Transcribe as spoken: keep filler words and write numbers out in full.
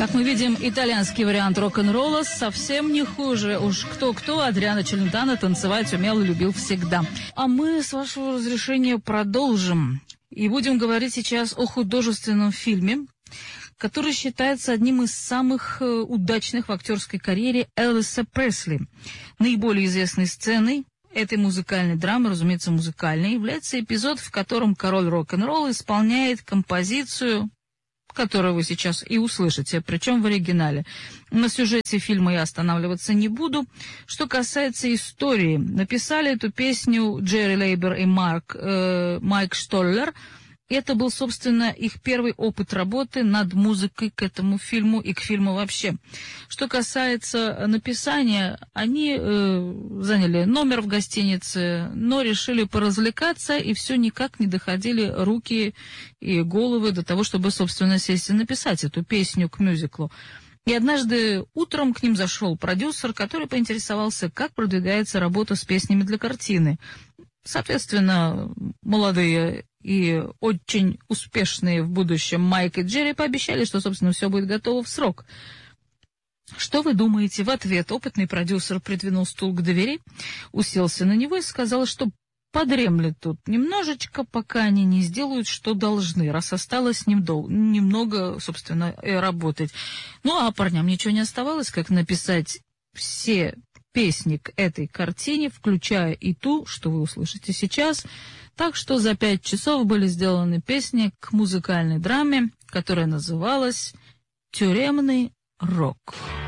Как мы видим, итальянский вариант рок-н-ролла совсем не хуже. Уж кто-кто, Адриано Челентано танцевать умел и любил всегда. А мы, с вашего разрешения, продолжим. И будем говорить сейчас о художественном фильме, который считается одним из самых удачных в актерской карьере Элвиса Пресли. Наиболее известной сценой этой музыкальной драмы, разумеется, музыкальной, является эпизод, в котором король рок-н-ролла исполняет композицию, которую вы сейчас и услышите, причем в оригинале. На сюжете фильма я останавливаться не буду. Что касается истории, написали эту песню Джерри Лейбер и Марк, э, Майк Штоллер. Это был, собственно, их первый опыт работы над музыкой к этому фильму и к фильму вообще. Что касается написания, они э, заняли номер в гостинице, но решили поразвлекаться, и все никак не доходили руки и головы до того, чтобы, собственно, сесть и написать эту песню к мюзиклу. И однажды утром к ним зашел продюсер, который поинтересовался, как продвигается работа с песнями для картины. Соответственно, молодые и очень успешные в будущем Майк и Джерри пообещали, что, собственно, все будет готово в срок. Что вы думаете? В ответ опытный продюсер придвинул стул к двери, уселся на него и сказал, что подремлет тут немножечко, пока они не сделают, что должны, раз осталось немного, собственно, работать. Ну, а парням ничего не оставалось, как написать все песни к этой картине, включая и ту, что вы услышите сейчас. Так что за пять часов были сделаны песни к музыкальной драме, которая называлась «Тюремный рок».